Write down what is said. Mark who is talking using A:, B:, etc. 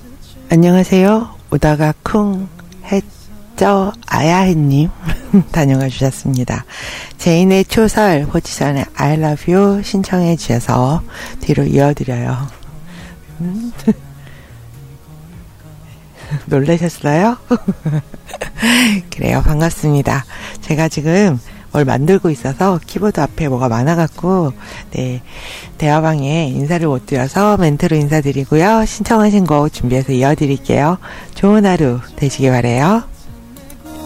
A: 안녕하세요. 오다가 쿵 했죠 아야해님 다녀가 주셨습니다. 제인의 초설 포지션의 I love you 신청해 주셔서 뒤로 이어드려요. 놀라셨어요? 그래요. 반갑습니다. 제가 지금 뭘 만들고 있어서 키보드 앞에 뭐가 많아갖고 대화방에 인사를 못 드려서 멘트로 인사드리고요. 신청하신 곡 준비해서 이어드릴게요. 좋은 하루 되시길 바래요.